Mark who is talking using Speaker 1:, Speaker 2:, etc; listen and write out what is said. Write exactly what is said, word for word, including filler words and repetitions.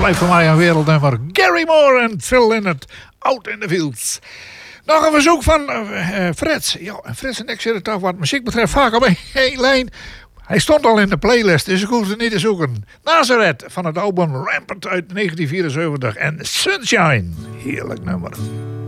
Speaker 1: blijft voor mij een wereldnummer. Gary Moore en Phil Lynott, Out in the Fields. Nog een verzoek van uh, Frits. Ja, Frits en ik zitten toch wat muziek betreft vaak op één lijn. Hij stond al in de playlist, dus ik hoefde niet te zoeken. Nazareth van het album Rampant uit negentien vierenzeventig en Sunshine. Heerlijk nummer.